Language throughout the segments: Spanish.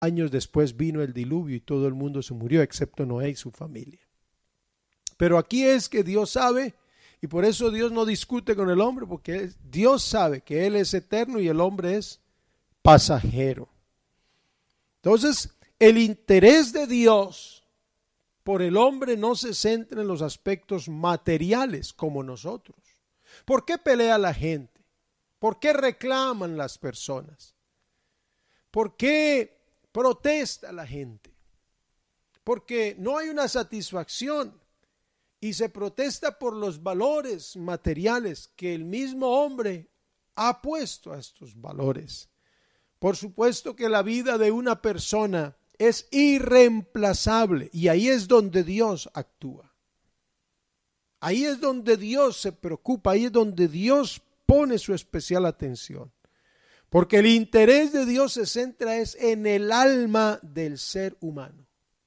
años después vino el diluvio y todo el mundo se murió, excepto Noé y su familia. Pero aquí es que Dios sabe, y por eso Dios no discute con el hombre, porque Dios sabe que Él es eterno y el hombre es pasajero. Entonces, el interés de Dios por el hombre no se centra en los aspectos materiales como nosotros. ¿Por qué pelea la gente? ¿Por qué reclaman las personas? ¿Por qué protesta la gente? Porque no hay una satisfacción y se protesta por los valores materiales que el mismo hombre ha puesto a estos valores. Por supuesto que la vida de una persona es irreemplazable y ahí es donde Dios actúa. Ahí es donde Dios se preocupa, ahí es donde Dios pone su especial atención. Porque el interés de Dios se centra es en el alma del ser humano.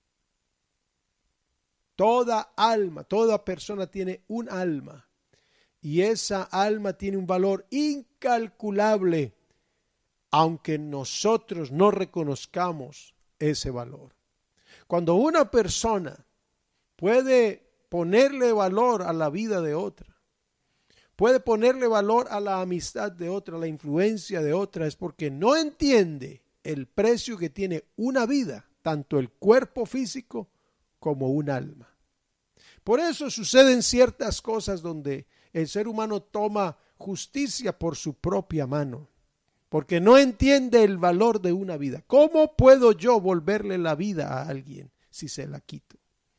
Toda alma, toda persona tiene un alma y esa alma tiene un valor incalculable, aunque nosotros no reconozcamos ese valor. Cuando una persona puede ponerle valor a la vida de otra, puede ponerle valor a la amistad de otra, a la influencia de otra, es porque no entiende el precio que tiene una vida, tanto el cuerpo físico como un alma. Por eso suceden ciertas cosas donde el ser humano toma justicia por su propia mano, porque no entiende el valor de una vida. ¿Cómo puedo yo volverle la vida a alguien si se la quito?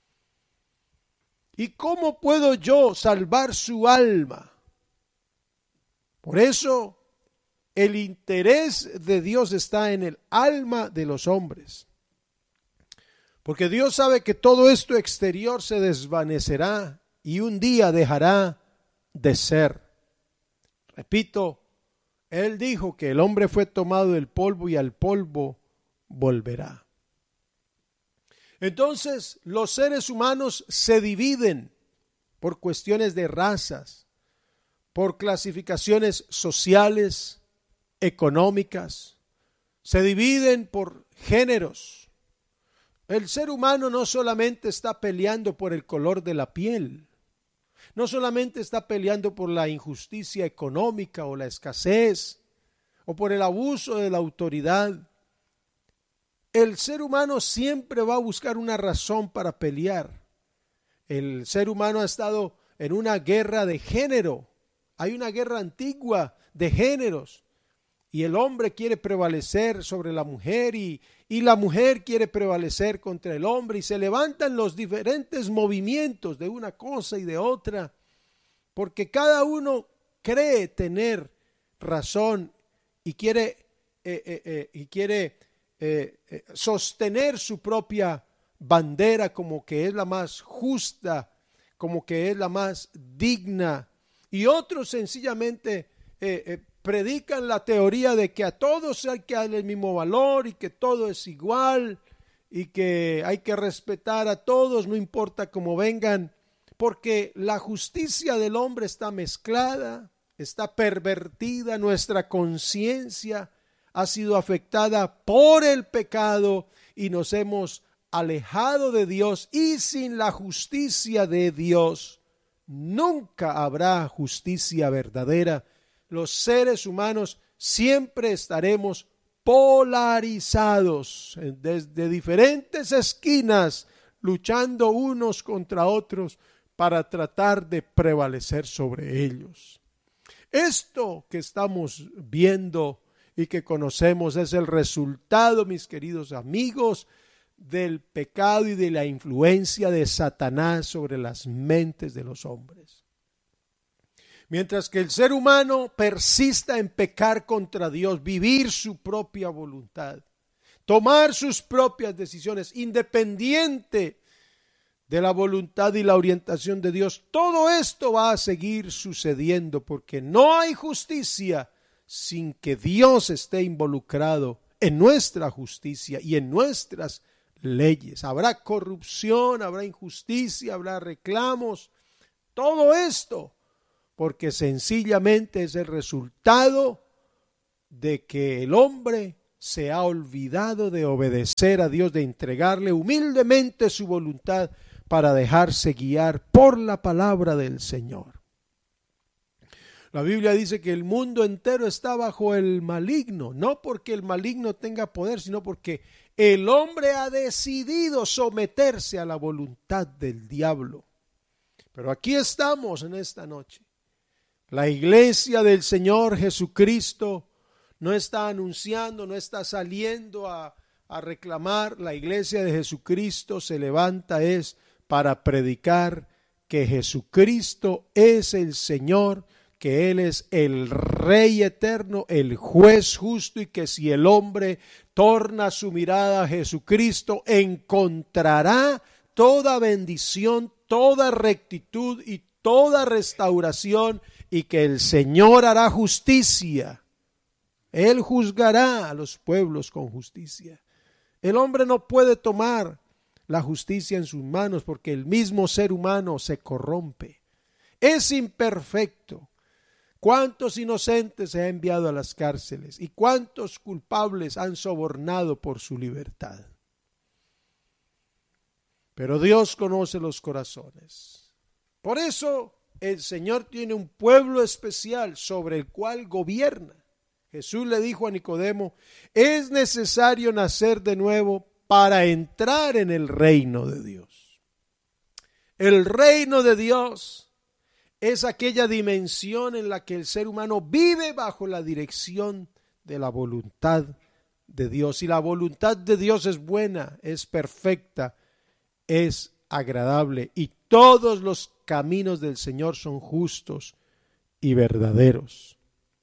¿Y cómo puedo yo salvar su alma? Por eso el interés de Dios está en el alma de los hombres. Porque Dios sabe que todo esto exterior se desvanecerá y un día dejará de ser. Repito, Él dijo que el hombre fue tomado del polvo y al polvo volverá. Entonces, los seres humanos se dividen por cuestiones de razas, por clasificaciones sociales, económicas, se dividen por géneros. El ser humano no solamente está peleando por el color de la piel, no solamente está peleando por la injusticia económica o la escasez o por el abuso de la autoridad. El ser humano siempre va a buscar una razón para pelear. El ser humano ha estado en una guerra de género. Hay una guerra antigua de géneros y el hombre quiere prevalecer sobre la mujer y la mujer quiere prevalecer contra el hombre y se levantan los diferentes movimientos de una cosa y de otra porque cada uno cree tener razón y quiere sostener su propia bandera como que es la más justa, como que es la más digna. Y otros sencillamente predican la teoría de que a todos hay que darle el mismo valor y que todo es igual y que hay que respetar a todos, no importa cómo vengan, porque la justicia del hombre está mezclada, está pervertida, nuestra conciencia ha sido afectada por el pecado y nos hemos alejado de Dios y sin la justicia de Dios nunca habrá justicia verdadera. Los seres humanos siempre estaremos polarizados desde diferentes esquinas, luchando unos contra otros para tratar de prevalecer sobre ellos. Esto que estamos viendo y que conocemos es el resultado, mis queridos amigos, del pecado y de la influencia de Satanás sobre las mentes de los hombres. Mientras que el ser humano persista en pecar contra Dios, vivir su propia voluntad, tomar sus propias decisiones independiente de la voluntad y la orientación de Dios, todo esto va a seguir sucediendo porque no hay justicia sin que Dios esté involucrado en nuestra justicia y en nuestras leyes. Habrá corrupción, habrá injusticia, habrá reclamos, todo esto porque sencillamente es el resultado de que el hombre se ha olvidado de obedecer a Dios, de entregarle humildemente su voluntad para dejarse guiar por la palabra del Señor. La Biblia dice que el mundo entero está bajo el maligno, no porque el maligno tenga poder, sino porque el hombre ha decidido someterse a la voluntad del diablo. Pero aquí estamos en esta noche. La iglesia del Señor Jesucristo no está anunciando, no está saliendo a reclamar. La iglesia de Jesucristo se levanta para predicar que Jesucristo es el Señor, que Él es el Rey eterno, el juez justo, y que si el hombre torna su mirada a Jesucristo, encontrará toda bendición, toda rectitud y toda restauración, y que el Señor hará justicia. Él juzgará a los pueblos con justicia. El hombre no puede tomar la justicia en sus manos porque el mismo ser humano se corrompe. Es imperfecto. ¿Cuántos inocentes se ha enviado a las cárceles y cuántos culpables han sobornado por su libertad? Pero Dios conoce los corazones. Por eso el Señor tiene un pueblo especial sobre el cual gobierna. Jesús le dijo a Nicodemo: es necesario nacer de nuevo para entrar en el reino de Dios. El reino de Dios es aquella dimensión en la que el ser humano vive bajo la dirección de la voluntad de Dios. Y la voluntad de Dios es buena, es perfecta, es agradable. Y todos los caminos del Señor son justos y verdaderos.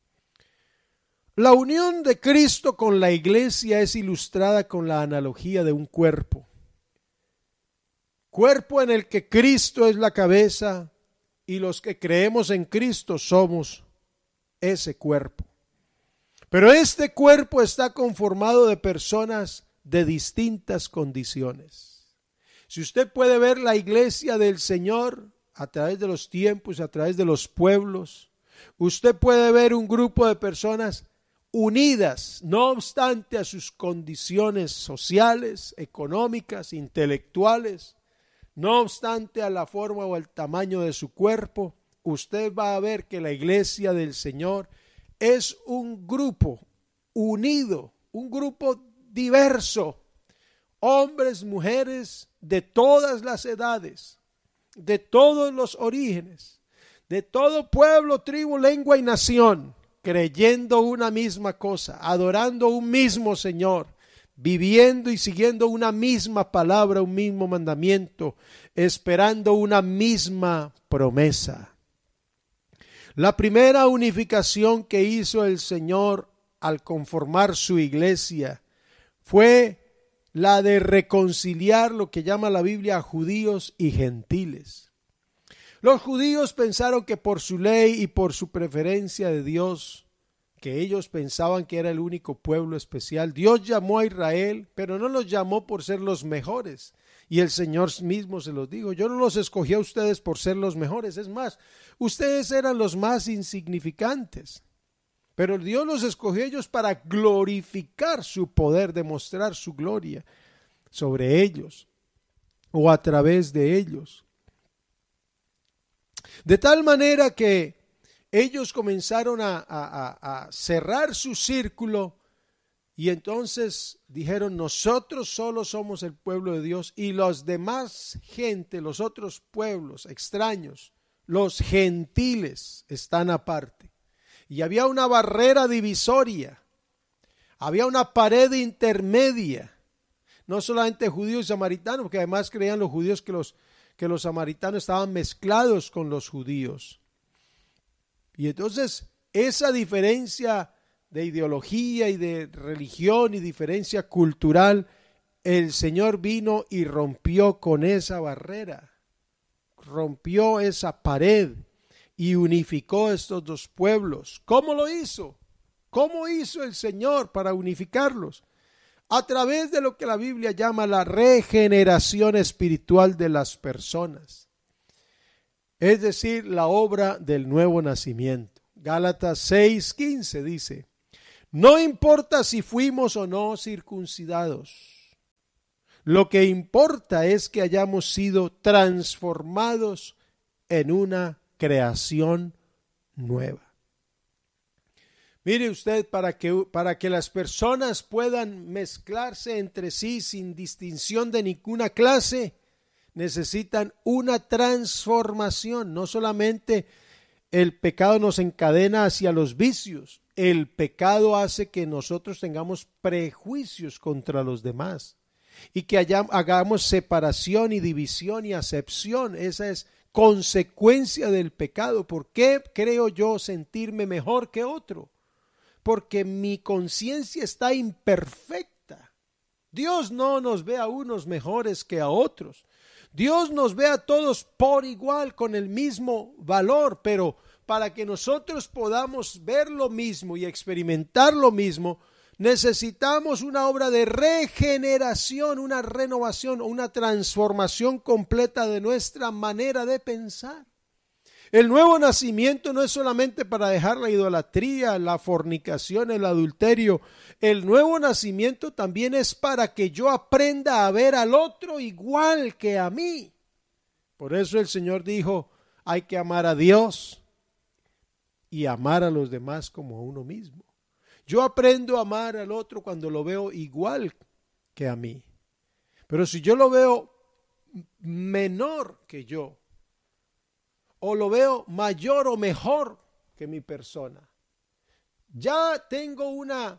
La unión de Cristo con la iglesia es ilustrada con la analogía de un cuerpo. Cuerpo en el que Cristo es la cabeza y los que creemos en Cristo somos ese cuerpo. Pero este cuerpo está conformado de personas de distintas condiciones. Si usted puede ver la iglesia del Señor a través de los tiempos, a través de los pueblos, usted puede ver un grupo de personas unidas, no obstante a sus condiciones sociales, económicas, intelectuales, no obstante a la forma o al tamaño de su cuerpo. Usted va a ver que la iglesia del Señor es un grupo unido, un grupo diverso, hombres, mujeres de todas las edades, de todos los orígenes, de todo pueblo, tribu, lengua y nación, creyendo una misma cosa, adorando un mismo Señor, viviendo y siguiendo una misma palabra, un mismo mandamiento, esperando una misma promesa. La primera unificación que hizo el Señor al conformar su iglesia fue la de reconciliar lo que llama la Biblia judíos y gentiles. Los judíos pensaron que por su ley y por su preferencia de Dios, que ellos pensaban que era el único pueblo especial, Dios llamó a Israel, pero no los llamó por ser los mejores. Y el Señor mismo se los dijo: yo no los escogí a ustedes por ser los mejores, es más, ustedes eran los más insignificantes. Pero Dios los escogió ellos para glorificar su poder, demostrar su gloria sobre ellos o a través de ellos. De tal manera que ellos comenzaron a cerrar su círculo y entonces dijeron: nosotros solo somos el pueblo de Dios y los demás gente, los otros pueblos extraños, los gentiles, están aparte. Y había una barrera divisoria, había una pared intermedia, no solamente judíos y samaritanos, porque además creían los judíos que los samaritanos estaban mezclados con los judíos. Y entonces esa diferencia de ideología y de religión y diferencia cultural, el Señor vino y rompió con esa barrera, rompió esa pared y unificó estos dos pueblos. ¿Cómo lo hizo? ¿Cómo hizo el Señor para unificarlos? A través de lo que la Biblia llama la regeneración espiritual de las personas. Es decir, la obra del nuevo nacimiento. Gálatas 6:15 dice: No importa si fuimos o no circuncidados. Lo que importa es que hayamos sido transformados en una creación nueva. Mire usted, para que las personas puedan mezclarse entre sí sin distinción de ninguna clase, necesitan una transformación. No solamente el pecado nos encadena hacia los vicios, el pecado hace que nosotros tengamos prejuicios contra los demás y que hagamos separación y división y acepción. Esa es consecuencia del pecado. ¿Por qué creo yo sentirme mejor que otro? Porque mi conciencia está imperfecta. Dios no nos ve a unos mejores que a otros. Dios nos ve a todos por igual, con el mismo valor, pero para que nosotros podamos ver lo mismo y experimentar lo mismo, necesitamos una obra de regeneración, una renovación, una transformación completa de nuestra manera de pensar. El nuevo nacimiento no es solamente para dejar la idolatría, la fornicación, el adulterio. El nuevo nacimiento también es para que yo aprenda a ver al otro igual que a mí. Por eso el Señor dijo, hay que amar a Dios y amar a los demás como a uno mismo. Yo aprendo a amar al otro cuando lo veo igual que a mí. Pero si yo lo veo menor que yo, o lo veo mayor o mejor que mi persona, ya tengo una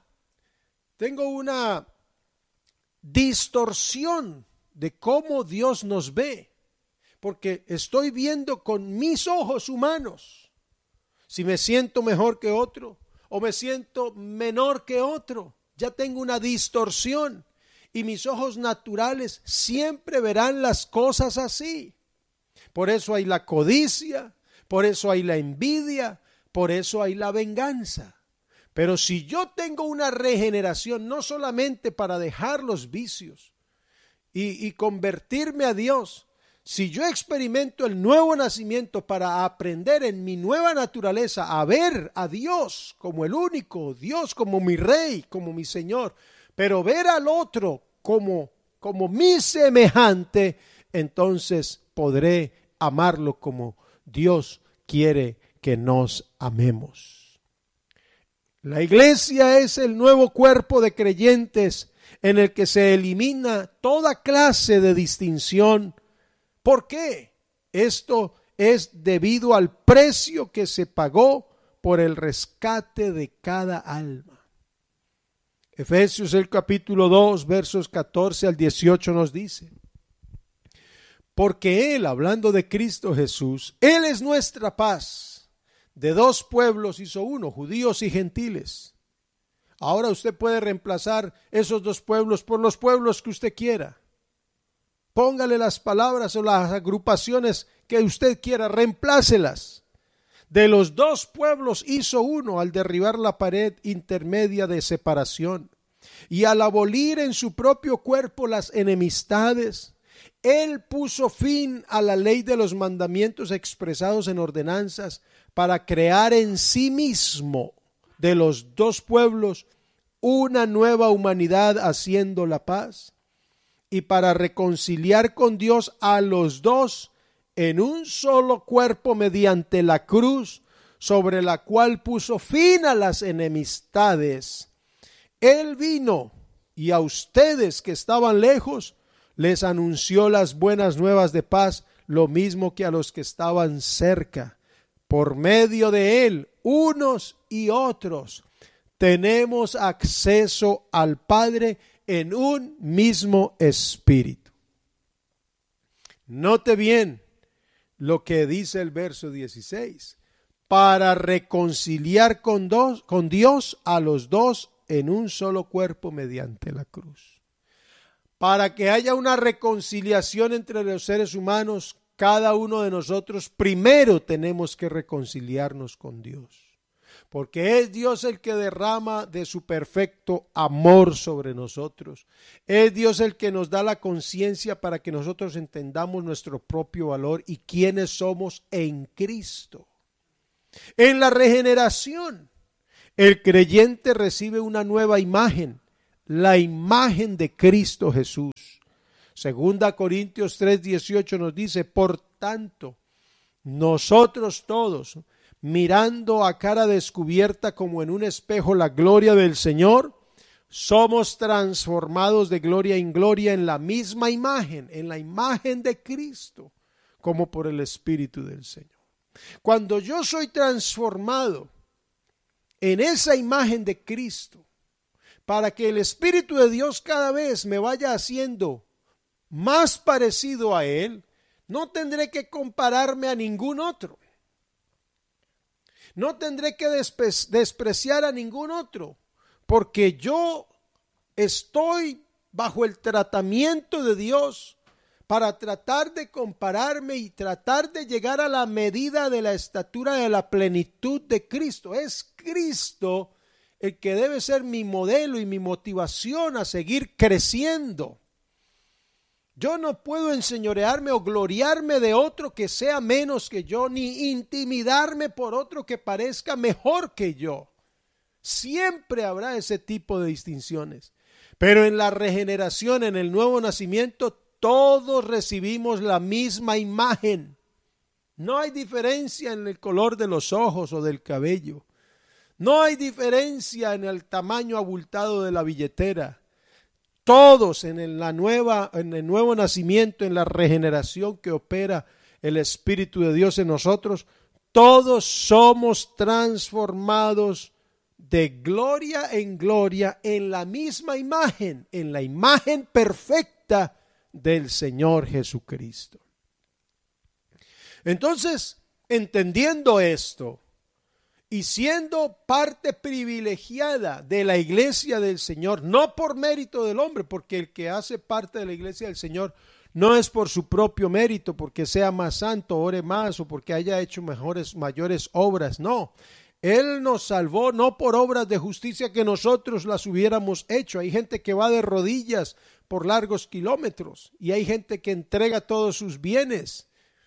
distorsión de cómo Dios nos ve, porque estoy viendo con mis ojos humanos si me siento mejor que otro o me siento menor que otro. Ya tengo una distorsión y mis ojos naturales siempre verán las cosas así. Por eso hay la codicia, por eso hay la envidia, por eso hay la venganza. Pero si yo tengo una regeneración, no solamente para dejar los vicios y convertirme a Dios, si yo experimento el nuevo nacimiento para aprender en mi nueva naturaleza a ver a Dios como el único Dios, como mi Rey, como mi Señor, pero ver al otro como mi semejante, entonces podré amarlo como Dios quiere que nos amemos. La iglesia es el nuevo cuerpo de creyentes en el que se elimina toda clase de distinción. ¿Por qué? Esto es debido al precio que se pagó por el rescate de cada alma. Efesios el capítulo 2, versos 14 al 18 nos dice: porque Él, hablando de Cristo Jesús, Él es nuestra paz. De dos pueblos hizo uno, judíos y gentiles. Ahora usted puede reemplazar esos dos pueblos por los pueblos que usted quiera. Póngale las palabras o las agrupaciones que usted quiera, reemplácelas. De los dos pueblos hizo uno al derribar la pared intermedia de separación y al abolir en su propio cuerpo las enemistades. Él puso fin a la ley de los mandamientos expresados en ordenanzas para crear en sí mismo de los dos pueblos una nueva humanidad, haciendo la paz, y para reconciliar con Dios a los dos en un solo cuerpo mediante la cruz, sobre la cual puso fin a las enemistades. Él vino y a ustedes que estaban lejos les anunció las buenas nuevas de paz, lo mismo que a los que estaban cerca. Por medio de Él, unos y otros, tenemos acceso al Padre en un mismo espíritu. Note bien lo que dice el verso 16. Para reconciliar con Dios a los dos en un solo cuerpo mediante la cruz. Para que haya una reconciliación entre los seres humanos, cada uno de nosotros primero tenemos que reconciliarnos con Dios. Porque es Dios el que derrama de su perfecto amor sobre nosotros. Es Dios el que nos da la conciencia para que nosotros entendamos nuestro propio valor y quiénes somos en Cristo. En la regeneración, El creyente recibe una nueva imagen, la imagen de Cristo Jesús. Segunda Corintios 3:18 nos dice: por tanto, nosotros todos, mirando a cara descubierta como en un espejo la gloria del Señor, somos transformados de gloria en gloria en la misma imagen, en la imagen de Cristo, como por el Espíritu del Señor. Cuando yo soy transformado en esa imagen de Cristo, para que el Espíritu de Dios cada vez me vaya haciendo más parecido a Él, no tendré que compararme a ningún otro. No tendré que despreciar a ningún otro, porque yo estoy bajo el tratamiento de Dios para tratar de compararme y tratar de llegar a la medida de la estatura de la plenitud de Cristo. Es Cristo el que debe ser mi modelo y mi motivación a seguir creciendo. Yo no puedo enseñorearme o gloriarme de otro que sea menos que yo, ni intimidarme por otro que parezca mejor que yo. Siempre habrá ese tipo de distinciones. Pero en la regeneración, en el nuevo nacimiento, todos recibimos la misma imagen. No hay diferencia en el color de los ojos o del cabello. No hay diferencia en el tamaño abultado de la billetera. Todos en el nuevo nacimiento, en la regeneración que opera el Espíritu de Dios en nosotros, todos somos transformados de gloria en gloria en la misma imagen, en la imagen perfecta del Señor Jesucristo. Entonces, entendiendo esto y siendo parte privilegiada de la iglesia del Señor, no por mérito del hombre, porque el que hace parte de la iglesia del Señor no es por su propio mérito, porque sea más santo, ore más o porque haya hecho mayores obras, no. Él nos salvó no por obras de justicia que nosotros las hubiéramos hecho. Hay gente que va de rodillas por largos kilómetros y hay gente que entrega todos sus bienes.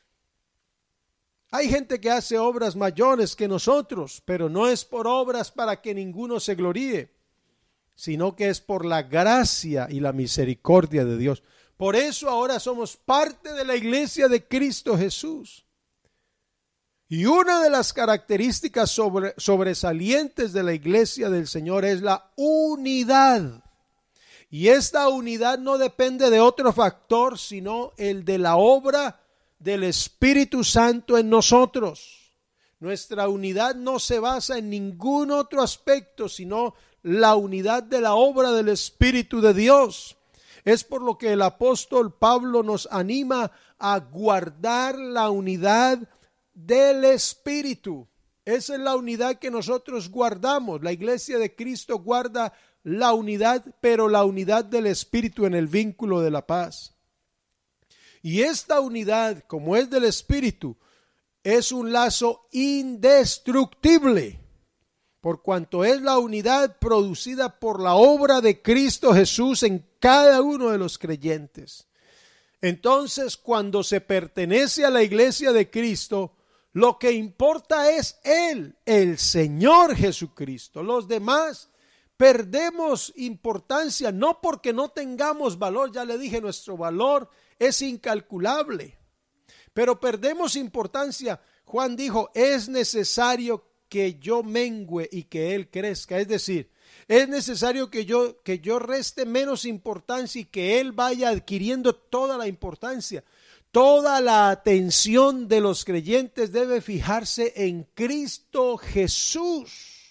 Hay gente que hace obras mayores que nosotros, pero no es por obras para que ninguno se gloríe, sino que es por la gracia y la misericordia de Dios. Por eso ahora somos parte de la iglesia de Cristo Jesús. Y una de las características sobresalientes de la iglesia del Señor es la unidad. Y esta unidad no depende de otro factor, sino el de la obra del Espíritu Santo en nosotros. Nuestra unidad no se basa en ningún otro aspecto, sino la unidad de la obra del Espíritu de Dios. Es por lo que el apóstol Pablo nos anima a guardar la unidad del Espíritu. Esa es la unidad que nosotros guardamos. La iglesia de Cristo guarda la unidad, pero la unidad del Espíritu en el vínculo de la paz. Y esta unidad, como es del Espíritu, es un lazo indestructible, por cuanto es la unidad producida por la obra de Cristo Jesús en cada uno de los creyentes. Entonces, cuando se pertenece a la iglesia de Cristo, lo que importa es Él, el Señor Jesucristo. Los demás perdemos importancia, no porque no tengamos valor, ya le dije, nuestro valor es incalculable, pero perdemos importancia. Juan dijo, es necesario que yo mengüe y que Él crezca, es decir, es necesario que yo reste menos importancia y que Él vaya adquiriendo toda la importancia. Toda la atención de los creyentes debe fijarse en Cristo Jesús.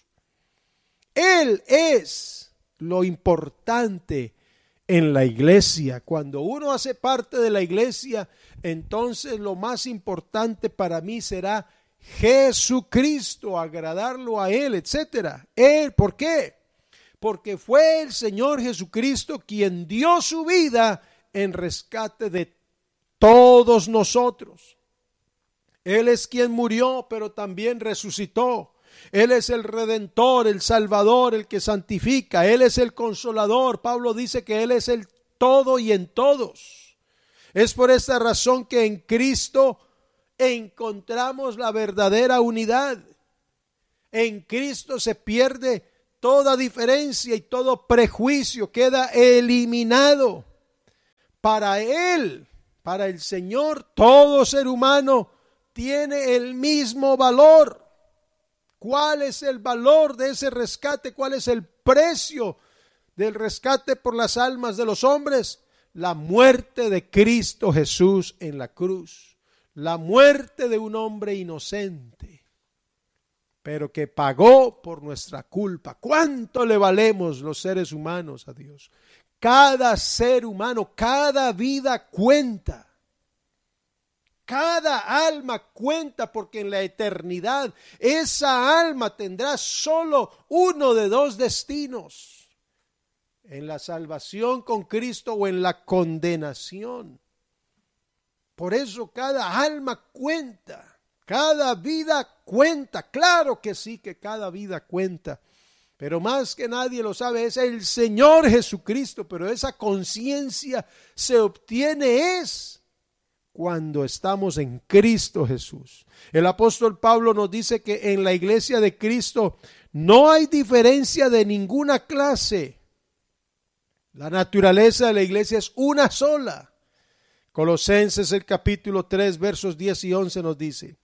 Él es lo importante en la iglesia. Cuando uno hace parte de la iglesia, entonces lo más importante para mí será Jesucristo, agradarlo a Él, etcétera. ¿Por qué? Porque fue el Señor Jesucristo quien dio su vida en rescate de todos nosotros. Él es quien murió, pero también resucitó. Él es el Redentor, el Salvador, el que santifica. Él es el Consolador. Pablo dice que Él es el todo y en todos. Es por esta razón que en Cristo encontramos la verdadera unidad. En Cristo se pierde toda diferencia y todo prejuicio queda eliminado. Para Él, para el Señor, todo ser humano tiene el mismo valor. ¿Cuál es el valor de ese rescate? ¿Cuál es el precio del rescate por las almas de los hombres? La muerte de Cristo Jesús en la cruz. La muerte de un hombre inocente, pero que pagó por nuestra culpa. ¿Cuánto le valemos los seres humanos a Dios? Cada ser humano, cada vida cuenta. Cada alma cuenta, porque en la eternidad esa alma tendrá solo uno de dos destinos: en la salvación con Cristo o en la condenación. Por eso cada alma cuenta, cada vida cuenta. Claro que sí, que cada vida cuenta, pero más que nadie lo sabe es el Señor Jesucristo. Pero esa conciencia se obtiene cuando estamos en Cristo Jesús. El apóstol Pablo nos dice que en la iglesia de Cristo no hay diferencia de ninguna clase. La naturaleza de la iglesia es una sola. Colosenses el capítulo 3 versos 10 y 11 nos dice: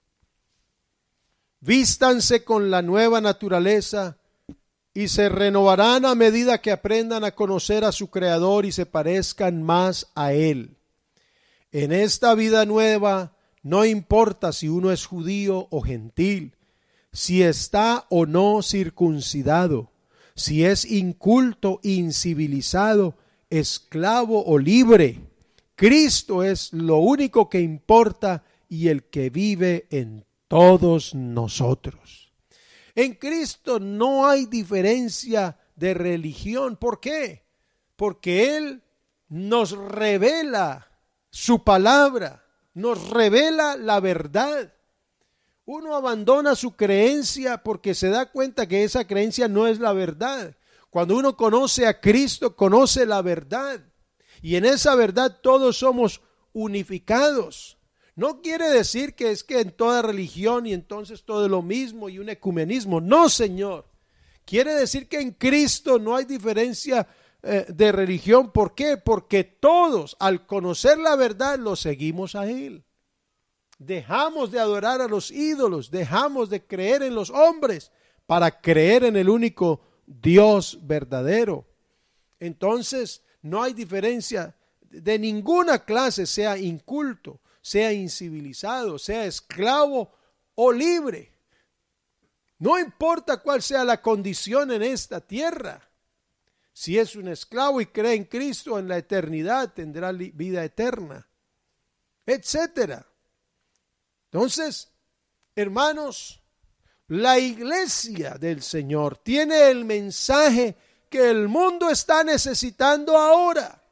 vístanse con la nueva naturaleza y se renovarán a medida que aprendan a conocer a su Creador y se parezcan más a Él. En esta vida nueva no importa si uno es judío o gentil, si está o no circuncidado, si es inculto, incivilizado, esclavo o libre. Cristo es lo único que importa y el que vive en todos nosotros. En Cristo no hay diferencia de religión. ¿Por qué? Porque Él nos revela su palabra, nos revela la verdad. Uno abandona su creencia porque se da cuenta que esa creencia no es la verdad. Cuando uno conoce a Cristo, conoce la verdad. Y en esa verdad todos somos unificados. No quiere decir que es que en toda religión y entonces todo es lo mismo y un ecumenismo. No, Señor. Quiere decir que en Cristo no hay diferencia de religión. ¿Por qué? Porque todos, al conocer la verdad, lo seguimos a Él. Dejamos de adorar a los ídolos, dejamos de creer en los hombres para creer en el único Dios verdadero. Entonces, no hay diferencia de ninguna clase, sea inculto, sea incivilizado, sea esclavo o libre. No importa cuál sea la condición en esta tierra. Si es un esclavo y cree en Cristo, en la eternidad tendrá vida eterna, etcétera. Entonces, hermanos, la iglesia del Señor tiene el mensaje que el mundo está necesitando ahora.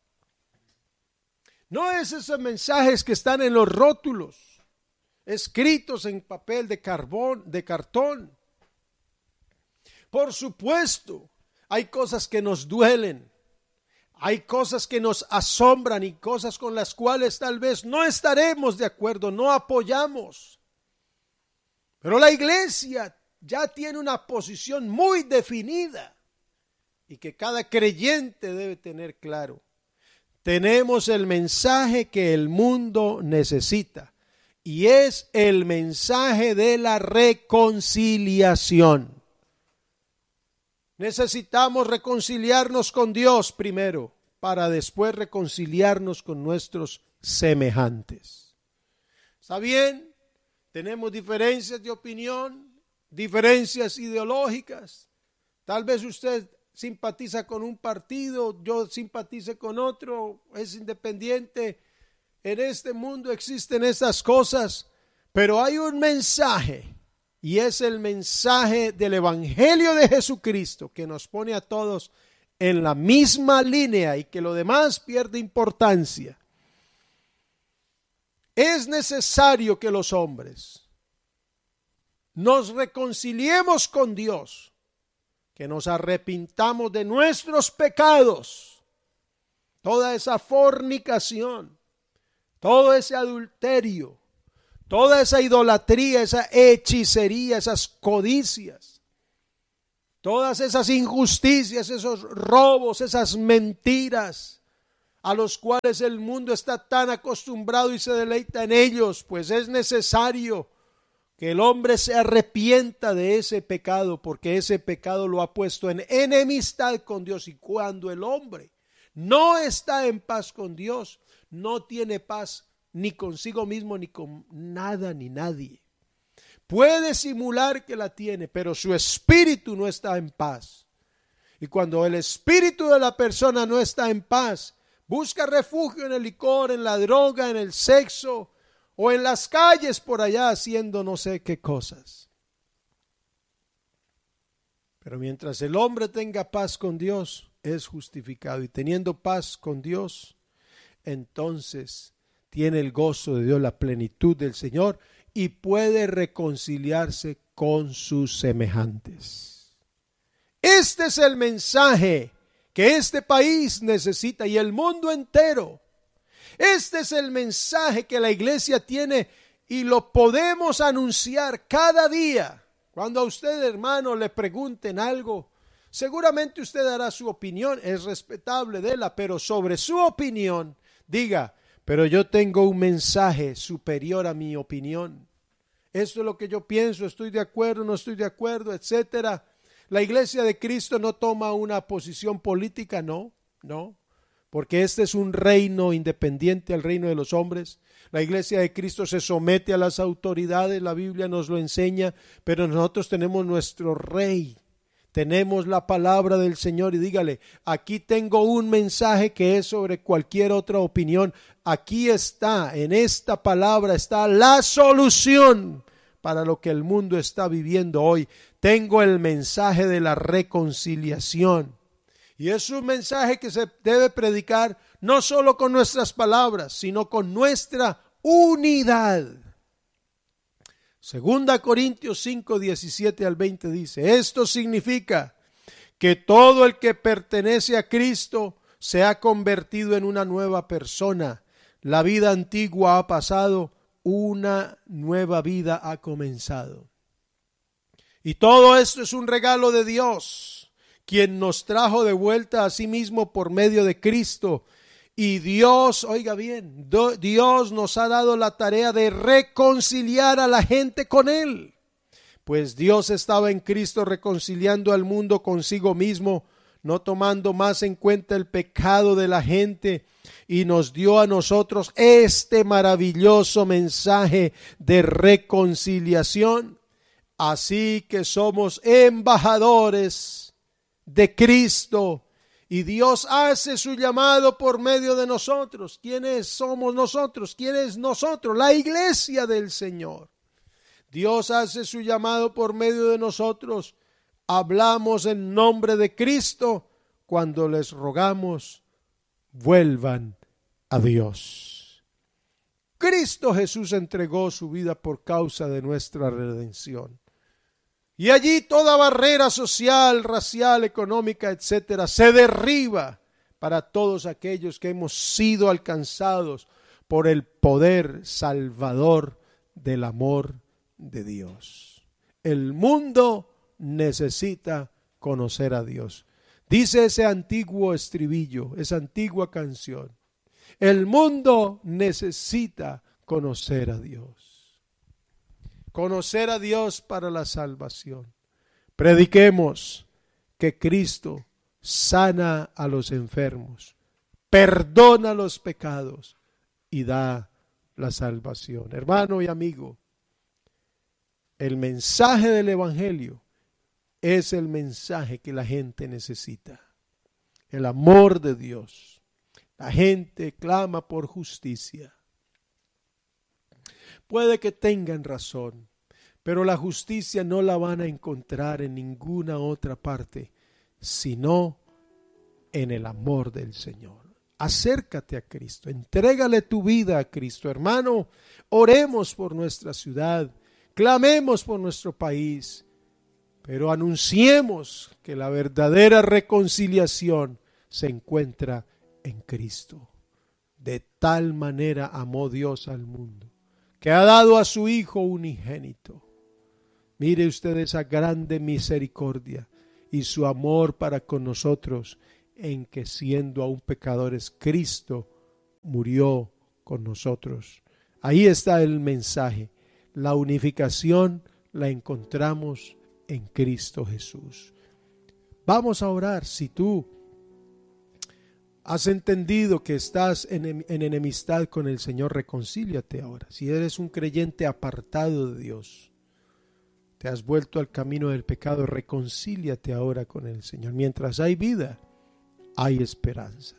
No es esos mensajes que están en los rótulos, escritos en papel de cartón. Por supuesto, hay cosas que nos duelen, hay cosas que nos asombran y cosas con las cuales tal vez no estaremos de acuerdo, no apoyamos. Pero la iglesia ya tiene una posición muy definida y que cada creyente debe tener claro. Tenemos el mensaje que el mundo necesita y es el mensaje de la reconciliación. Necesitamos reconciliarnos con Dios primero, para después reconciliarnos con nuestros semejantes. ¿Está bien? Tenemos diferencias de opinión, diferencias ideológicas. Tal vez usted simpatiza con un partido, yo simpatice con otro, es independiente. En este mundo existen esas cosas, pero hay un mensaje. Y es el mensaje del Evangelio de Jesucristo que nos pone a todos en la misma línea y que lo demás pierde importancia. Es necesario que los hombres nos reconciliemos con Dios, que nos arrepintamos de nuestros pecados, toda esa fornicación, todo ese adulterio, toda esa idolatría, esa hechicería, esas codicias, todas esas injusticias, esos robos, esas mentiras a los cuales el mundo está tan acostumbrado y se deleita en ellos, pues es necesario que el hombre se arrepienta de ese pecado, porque ese pecado lo ha puesto en enemistad con Dios. Y cuando el hombre no está en paz con Dios, no tiene paz ni consigo mismo, ni con nada, ni nadie. Puede simular que la tiene, pero su espíritu no está en paz. Y cuando el espíritu de la persona no está en paz, busca refugio en el licor, en la droga, en el sexo, o en las calles por allá haciendo no sé qué cosas. Pero mientras el hombre tenga paz con Dios, es justificado. Y teniendo paz con Dios, entonces tiene el gozo de Dios, la plenitud del Señor, y puede reconciliarse con sus semejantes. Este es el mensaje que este país necesita y el mundo entero. Este es el mensaje que la iglesia tiene y lo podemos anunciar cada día. Cuando a usted, hermano, le pregunten algo, seguramente usted dará su opinión, es respetable de la, pero sobre su opinión, diga, pero yo tengo un mensaje superior a mi opinión. Esto es lo que yo pienso, estoy de acuerdo, no estoy de acuerdo, etcétera. La iglesia de Cristo no toma una posición política, no. Porque este es un reino independiente al reino de los hombres. La iglesia de Cristo se somete a las autoridades, la Biblia nos lo enseña, pero nosotros tenemos nuestro rey, tenemos la palabra del Señor y dígale, aquí tengo un mensaje que es sobre cualquier otra opinión. Aquí está, en esta palabra está la solución para lo que el mundo está viviendo hoy. Tengo el mensaje de la reconciliación. Y es un mensaje que se debe predicar no solo con nuestras palabras, sino con nuestra unidad. 2 Corintios 5, 17 al 20 dice, esto significa que todo el que pertenece a Cristo se ha convertido en una nueva persona. La vida antigua ha pasado, una nueva vida ha comenzado. Y todo esto es un regalo de Dios, quien nos trajo de vuelta a sí mismo por medio de Cristo. Y Dios, oiga bien, Dios nos ha dado la tarea de reconciliar a la gente con Él. Pues Dios estaba en Cristo reconciliando al mundo consigo mismo, no tomando más en cuenta el pecado de la gente, y nos dio a nosotros este maravilloso mensaje de reconciliación. Así que somos embajadores de Cristo y Dios hace su llamado por medio de nosotros. ¿Quiénes somos nosotros? ¿Quién es nosotros? La iglesia del Señor. Dios hace su llamado por medio de nosotros. Hablamos en nombre de Cristo cuando les rogamos, vuelvan a Dios. Cristo Jesús entregó su vida por causa de nuestra redención. Y allí toda barrera social, racial, económica, etcétera, se derriba para todos aquellos que hemos sido alcanzados por el poder salvador del amor de Dios. El mundo necesita conocer a Dios. Dice ese antiguo estribillo, esa antigua canción. El mundo necesita conocer a Dios. Conocer a Dios para la salvación. Prediquemos que Cristo sana a los enfermos, perdona los pecados y da la salvación. Hermano y amigo, el mensaje del Evangelio es el mensaje que la gente necesita. El amor de Dios. La gente clama por justicia. Puede que tengan razón, pero la justicia no la van a encontrar en ninguna otra parte, sino en el amor del Señor. Acércate a Cristo, entrégale tu vida a Cristo. Hermano, oremos por nuestra ciudad, clamemos por nuestro país, pero anunciemos que la verdadera reconciliación se encuentra en Cristo. De tal manera amó Dios al mundo, que ha dado a su Hijo unigénito. Mire usted esa grande misericordia y su amor para con nosotros, en que siendo aún pecadores, Cristo murió con nosotros. Ahí está el mensaje. La unificación la encontramos en Cristo Jesús. Vamos a orar. Si tú has entendido que estás en enemistad con el Señor, reconcíliate ahora. Si eres un creyente apartado de Dios, te has vuelto al camino del pecado, reconcíliate ahora con el Señor. Mientras hay vida, hay esperanza.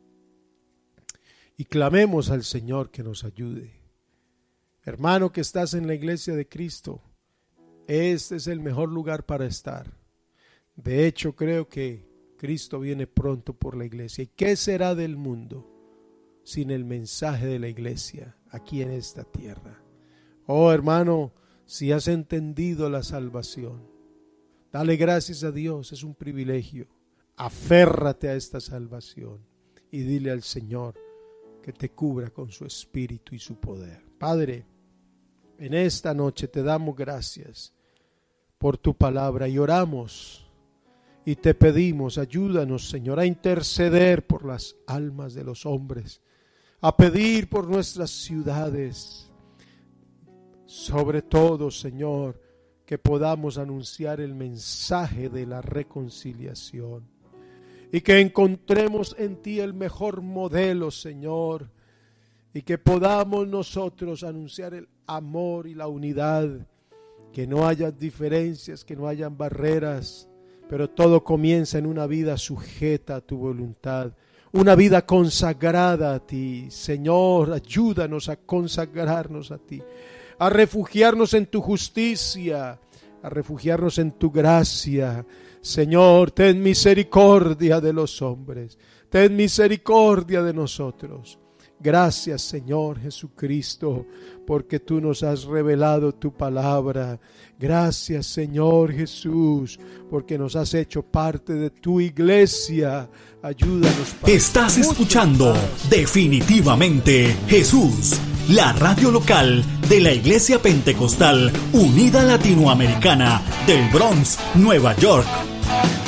Y clamemos al Señor que nos ayude. Hermano que estás en la iglesia de Cristo, este es el mejor lugar para estar. De hecho, creo que Cristo viene pronto por la iglesia. ¿Y qué será del mundo sin el mensaje de la iglesia aquí en esta tierra? Oh, hermano, si has entendido la salvación, dale gracias a Dios, es un privilegio. Aférrate a esta salvación y dile al Señor que te cubra con su espíritu y su poder. Padre, en esta noche te damos gracias por tu palabra y oramos y te pedimos, ayúdanos, Señor, a interceder por las almas de los hombres, a pedir por nuestras ciudades, sobre todo, Señor, que podamos anunciar el mensaje de la reconciliación y que encontremos en ti el mejor modelo, Señor, y que podamos nosotros anunciar el amor y la unidad, que no haya diferencias, que no hayan barreras, pero todo comienza en una vida sujeta a tu voluntad, una vida consagrada a ti. Señor, ayúdanos a consagrarnos a ti, a refugiarnos en tu justicia, a refugiarnos en tu gracia. Señor, ten misericordia de los hombres, ten misericordia de nosotros. Gracias, Señor Jesucristo, porque tú nos has revelado tu palabra. Gracias, Señor Jesús, porque nos has hecho parte de tu iglesia. Ayúdanos. Estás escuchando Definitivamente Jesús, la radio local de la Iglesia Pentecostal Unida Latinoamericana del Bronx, Nueva York.